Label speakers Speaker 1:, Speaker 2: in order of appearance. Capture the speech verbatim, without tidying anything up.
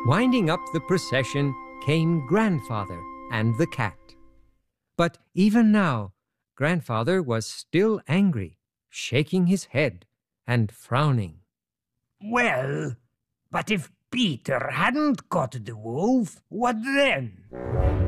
Speaker 1: Winding up the procession came Grandfather and the cat. But even now, Grandfather was still angry, shaking his head and frowning.
Speaker 2: Well, but if Peter hadn't caught the wolf, what then?